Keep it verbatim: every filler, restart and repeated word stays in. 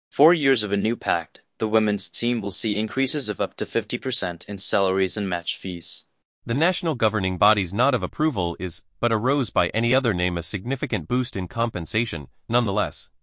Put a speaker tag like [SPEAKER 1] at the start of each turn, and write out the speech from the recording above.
[SPEAKER 1] Four years of a new pact, the women's team will see increases of up to fifty percent in salaries and match fees.
[SPEAKER 2] The national governing body's nod of approval is, but a rose by any other name, a significant boost in compensation, nonetheless.